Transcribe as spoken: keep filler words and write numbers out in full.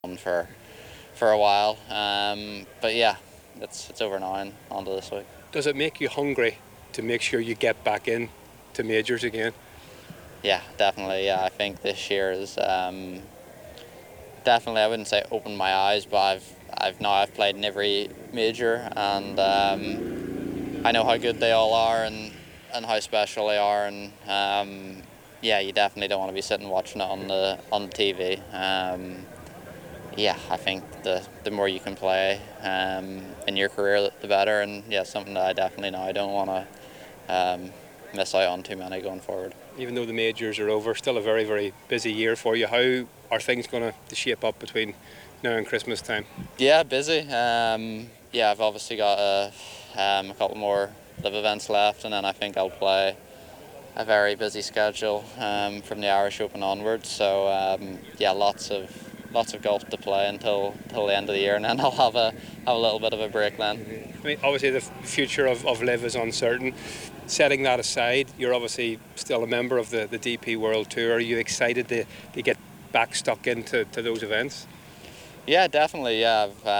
on for for a while. Um, but yeah, it's it's over now and on to this week. Does it make you hungry to make sure you get back in to majors again? Yeah, definitely. Yeah, I think this year is um, definitely. I wouldn't say opened my eyes, but I've I've now I've played in every major, and um, I know how good they all are and and how special they are, and um, yeah, you definitely don't want to be sitting watching it on the on the T V. Um, yeah, I think the the more you can play um, in your career, the better. And yeah, something that I definitely know I don't want to um, miss out on too many going forward. Even though the majors are over, still a very, very busy year for you. How are things going to shape up between now and Christmas time? Yeah, busy. Um, yeah, I've obviously got a, um, a couple more live events left, and then I think I'll play a very busy schedule um, from the Irish Open onwards. So um, yeah, lots of lots of golf to play until until the end of the year, and then I'll have a have a little bit of a break then. I mean, obviously the future of, of Live is uncertain. Setting that aside, you're obviously still a member of the, the D P World Tour. Are you excited to, to get back stuck into to those events? Yeah, definitely. Yeah, I've